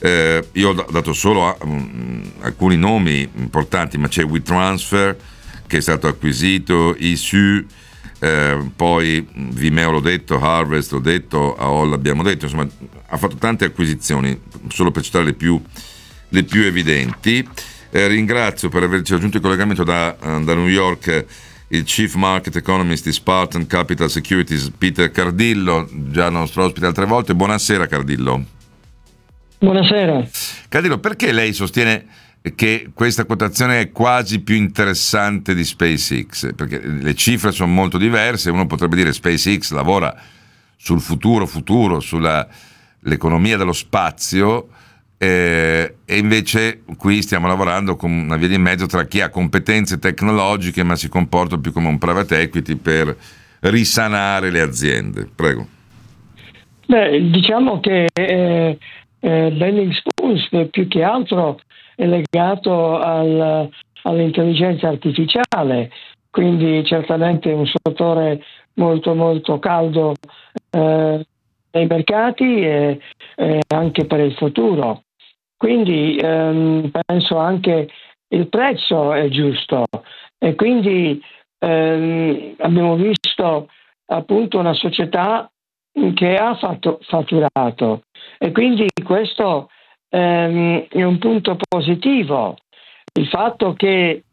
Io ho dato solo alcuni nomi importanti, ma c'è WeTransfer che è stato acquisito, Issue, poi Vimeo l'ho detto, Harvest l'ho detto, AOL l'abbiamo detto, insomma ha fatto tante acquisizioni, solo per citare le più evidenti. Ringrazio per averci raggiunto il collegamento da New York il Chief Market Economist di Spartan Capital Securities, Peter Cardillo, già nostro ospite altre volte. Buonasera Cardillo. Buonasera. Cardillo, perché lei sostiene che questa quotazione è quasi più interessante di SpaceX? Perché le cifre sono molto diverse, uno potrebbe dire SpaceX lavora sul futuro, sull'economia dello spazio, e invece qui stiamo lavorando con una via di mezzo tra chi ha competenze tecnologiche ma si comporta più come un private equity per risanare le aziende. Prego. Beh, diciamo che Bending Spoons più che altro è legato all'intelligenza artificiale, quindi certamente un settore molto molto caldo nei mercati e anche per il futuro. Quindi penso anche il prezzo è giusto e quindi abbiamo visto appunto una società che ha fatto fatturato e quindi questo è un punto positivo. Il fatto che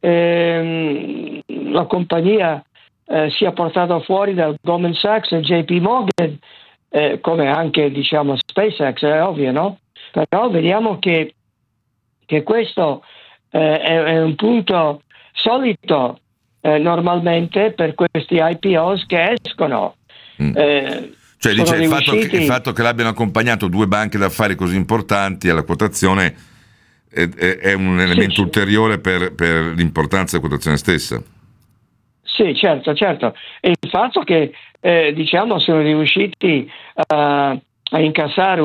la compagnia sia portata fuori dal Goldman Sachs e JP Morgan, come anche diciamo SpaceX, è ovvio, no? Però vediamo che questo è un punto solito normalmente per questi IPOs che escono. Cioè dice il fatto che l'abbiano accompagnato due banche d'affari così importanti alla quotazione è un elemento ulteriore per l'importanza della quotazione stessa. Sì, certo. E il fatto che diciamo sono riusciti a incassare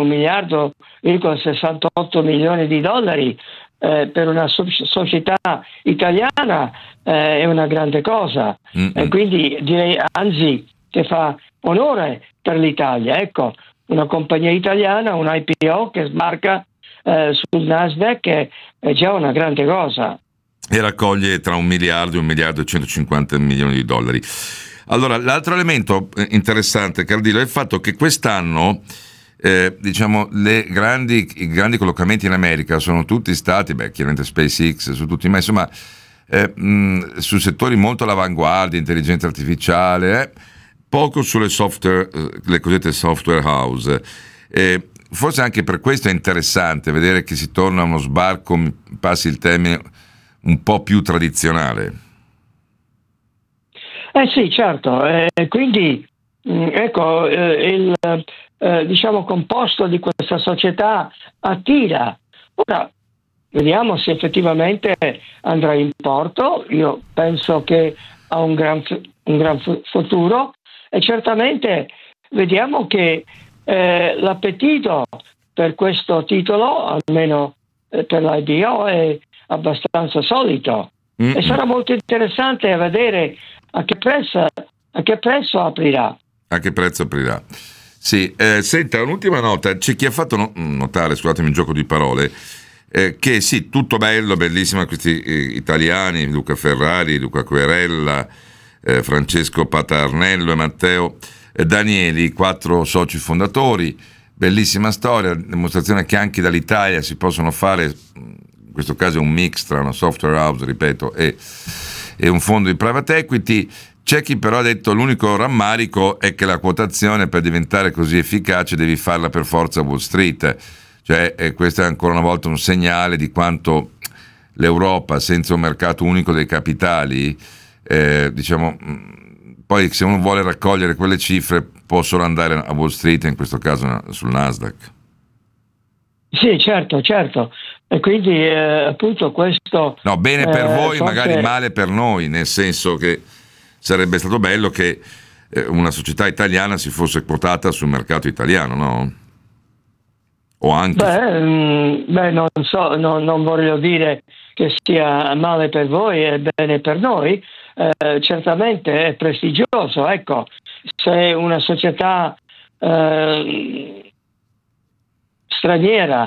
$1,68 miliardi per una società italiana è una grande cosa. E quindi direi anzi che fa onore per l'Italia. Ecco, una compagnia italiana, un IPO che sbarca sul Nasdaq è già una grande cosa. E raccoglie tra $1 miliardo e $1,150 milioni. Allora, l'altro elemento interessante, Cardillo, è il fatto che quest'anno diciamo i grandi collocamenti in America sono tutti stati, chiaramente SpaceX, su tutti, ma insomma su settori molto all'avanguardia, intelligenza artificiale, poco sulle software, le cosiddette software house. Forse anche per questo è interessante vedere che si torna a uno sbarco, mi passi il termine, un po' più tradizionale. Sì, certo. Quindi ecco il diciamo composto di questa società attira. Ora vediamo se effettivamente andrà in porto. Io penso che ha un gran futuro e certamente vediamo che l'appetito per questo titolo, almeno per l'IPO, è abbastanza solido e sarà molto interessante vedere a che prezzo aprirà. A che prezzo aprirà? Sì, senta, un'ultima nota, c'è chi ha fatto notare, scusatemi un gioco di parole, che sì, tutto bello, bellissimo questi italiani, Luca Ferrari, Luca Querella, Francesco Patarnello e Matteo Danieli, 4 soci fondatori, bellissima storia, dimostrazione che anche dall'Italia si possono fare, in questo caso è un mix tra una software house, ripeto, e un fondo di private equity. C'è chi però ha detto l'unico rammarico è che la quotazione per diventare così efficace devi farla per forza a Wall Street, cioè questo è ancora una volta un segnale di quanto l'Europa senza un mercato unico dei capitali, diciamo, poi se uno vuole raccogliere quelle cifre può solo andare a Wall Street, in questo caso sul Nasdaq. Sì, certo. E quindi appunto questo... No, bene per voi, magari male per noi, nel senso che sarebbe stato bello che una società italiana si fosse quotata sul mercato italiano, no? O anche... non so, non voglio dire che sia male per voi e bene per noi, certamente è prestigioso, ecco, se una società straniera